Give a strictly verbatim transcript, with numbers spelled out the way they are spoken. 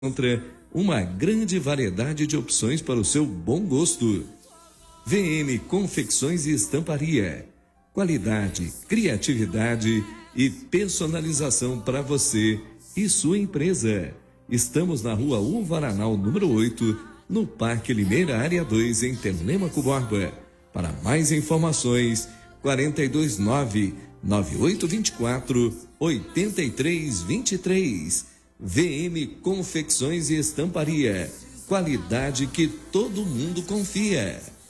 encontra uma grande variedade de opções para o seu bom gosto. V M Confecções e Estamparia. Qualidade, criatividade e personalização para você e sua empresa. Estamos na rua Uvaranal, número oito, no Parque Limeira, área dois, em Telêmaco Borba. Para mais informações, quatro dois nove, nove oito dois quatro, oito três dois três. V M Confecções e Estamparia. Qualidade que todo mundo confia.